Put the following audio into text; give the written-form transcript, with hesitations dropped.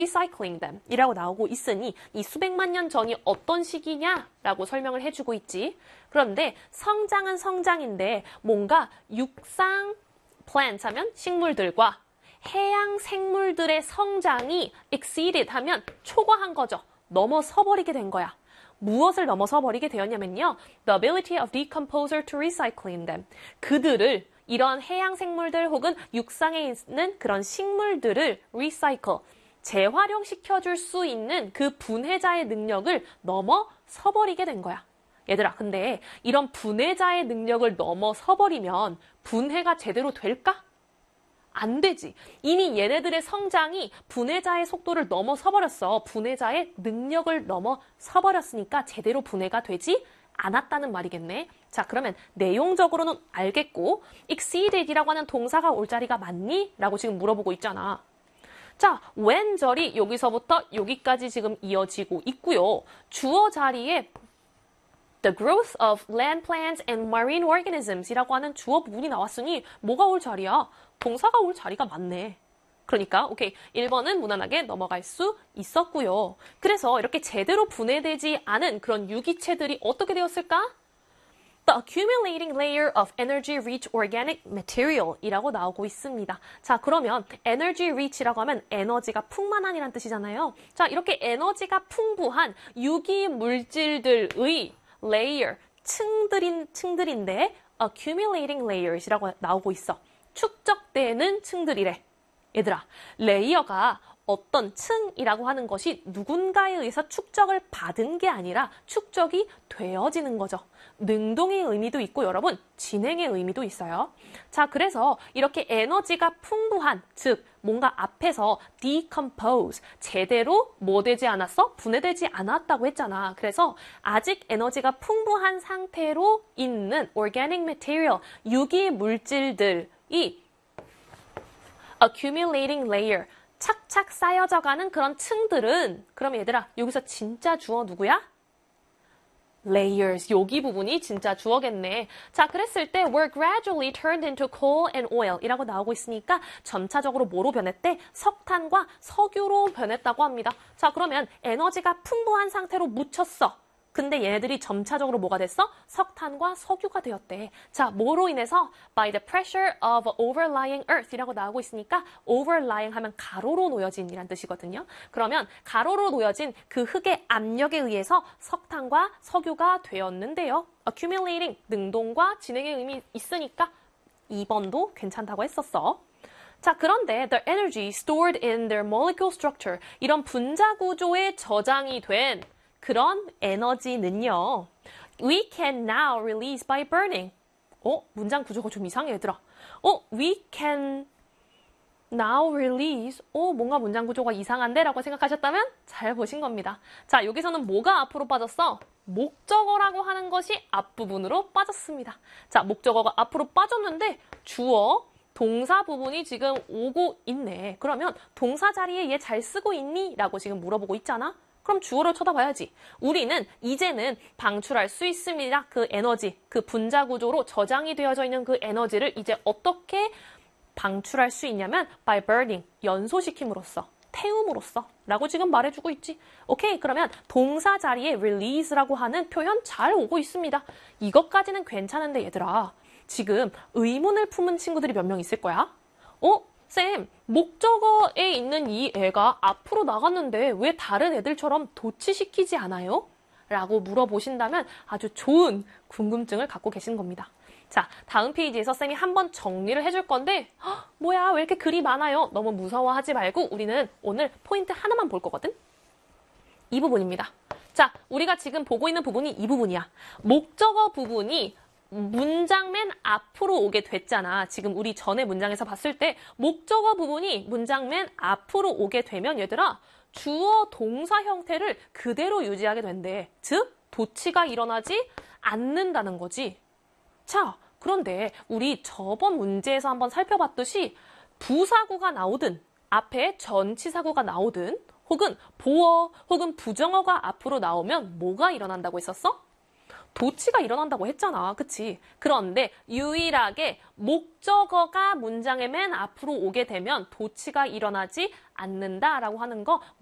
recycling them 이라고 나오고 있으니 이 수백만 년 전이 어떤 시기냐라고 설명을 해주고 있지. 그런데 성장은 성장인데 뭔가 육상 plant 하면 식물들과 해양 생물들의 성장이 exceeded 하면 초과한 거죠. 넘어서 버리게 된 거야. 무엇을 넘어서 버리게 되었냐면요. The ability of decomposer to recycling them. 그들을 이런 해양 생물들 혹은 육상에 있는 그런 식물들을 recycle, 재활용시켜줄 수 있는 그 분해자의 능력을 넘어서 버리게 된 거야. 얘들아, 근데 이런 분해자의 능력을 넘어서 버리면 분해가 제대로 될까? 안 되지. 이미 얘네들의 성장이 분해자의 속도를 넘어서 버렸어. 분해자의 능력을 넘어서 버렸으니까 제대로 분해가 되지 않았다는 말이겠네. 자, 그러면 내용적으로는 알겠고 exceeded이라고 하는 동사가 올 자리가 맞니? 라고 지금 물어보고 있잖아. 자, when 절이 여기서부터 여기까지 지금 이어지고 있고요. 주어 자리에 The growth of land plants and marine organisms 이라고 하는 주어 부분이 나왔으니 뭐가 올 자리야? 동사가 올 자리가 맞네. 그러니까 오케이 1번은 무난하게 넘어갈 수 있었고요. 그래서 이렇게 제대로 분해되지 않은 그런 유기체들이 어떻게 되었을까? The accumulating layer of energy-rich organic material 이라고 나오고 있습니다. 자, 그러면 energy-rich이라고 하면 에너지가 풍만한이란 뜻이잖아요. 자, 이렇게 에너지가 풍부한 유기 물질들의 layer, 층들인데 accumulating layers이라고 나오고 있어. 축적되는 층들이래. 얘들아, 레이어가 어떤 층이라고 하는 것이 누군가에 의해서 축적을 받은 게 아니라 축적이 되어지는 거죠. 능동의 의미도 있고 여러분, 진행의 의미도 있어요. 자, 그래서 이렇게 에너지가 풍부한, 즉 뭔가 앞에서 decompose, 제대로 뭐 되지 않았어? 분해되지 않았다고 했잖아. 그래서 아직 에너지가 풍부한 상태로 있는 organic material, 유기 물질들이 accumulating layer, 착착 쌓여져가는 그런 층들은 그럼 얘들아 여기서 진짜 주어 누구야? layers, 여기 부분이 진짜 주어겠네. 자, 그랬을 때 were gradually turned into coal and oil 이라고 나오고 있으니까 점차적으로 뭐로 변했대? 석탄과 석유로 변했다고 합니다. 자, 그러면 에너지가 풍부한 상태로 묻혔어. 근데 얘네들이 점차적으로 뭐가 됐어? 석탄과 석유가 되었대. 자, 뭐로 인해서? By the pressure of overlying earth 이라고 나오고 있으니까 overlying 하면 가로로 놓여진 이란 뜻이거든요. 그러면 가로로 놓여진 그 흙의 압력에 의해서 석탄과 석유가 되었는데요. accumulating, 능동과 진행의 의미 있으니까 2번도 괜찮다고 했었어. 자, 그런데 the energy stored in their molecule structure, 이런 분자 구조에 저장이 된 그런 에너지는요. We can now release by burning. 문장 구조가 좀 이상해, 얘들아. We can now release. 뭔가 문장 구조가 이상한데? 라고 생각하셨다면 잘 보신 겁니다. 자, 여기서는 뭐가 앞으로 빠졌어? 목적어라고 하는 것이 앞부분으로 빠졌습니다. 자, 목적어가 앞으로 빠졌는데 주어, 동사 부분이 지금 오고 있네. 그러면 동사 자리에 얘 잘 쓰고 있니? 라고 지금 물어보고 있잖아. 그럼 주어를 쳐다봐야지. 우리는 이제는 방출할 수 있습니다. 그 에너지, 그 분자 구조로 저장이 되어져 있는 그 에너지를 이제 어떻게 방출할 수 있냐면 by burning, 연소시킴으로써, 태움으로써 라고 지금 말해주고 있지. 오케이, 그러면 동사 자리에 release라고 하는 표현 잘 오고 있습니다. 이것까지는 괜찮은데 얘들아, 지금 의문을 품은 친구들이 몇 명 있을 거야? 쌤, 목적어에 있는 이 애가 앞으로 나갔는데 왜 다른 애들처럼 도치시키지 않아요? 라고 물어보신다면 아주 좋은 궁금증을 갖고 계신 겁니다. 자, 다음 페이지에서 쌤이 한번 정리를 해줄 건데 뭐야, 왜 이렇게 글이 많아요? 너무 무서워하지 말고 우리는 오늘 포인트 하나만 볼 거거든? 이 부분입니다. 자, 우리가 지금 보고 있는 부분이 이 부분이야. 목적어 부분이 문장 맨 앞으로 오게 됐잖아. 지금 우리 전에 문장에서 봤을 때 목적어 부분이 문장 맨 앞으로 오게 되면 얘들아 주어 동사 형태를 그대로 유지하게 된대. 즉 도치가 일어나지 않는다는 거지. 자, 그런데 우리 저번 문제에서 한번 살펴봤듯이 부사구가 나오든 앞에 전치사구가 나오든 혹은 보어 혹은 부정어가 앞으로 나오면 뭐가 일어난다고 했었어? 도치가 일어난다고 했잖아. 그치? 그런데 유일하게 목적어가 문장의 맨 앞으로 오게 되면 도치가 일어나지 않는다라고 하는 거